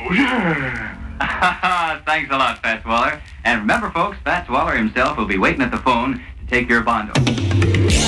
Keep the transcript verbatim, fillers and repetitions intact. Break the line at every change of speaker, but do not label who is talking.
Yeah. Thanks a lot, Fats Waller. And remember, folks, Fats Waller himself will be waiting at the phone to take your bond.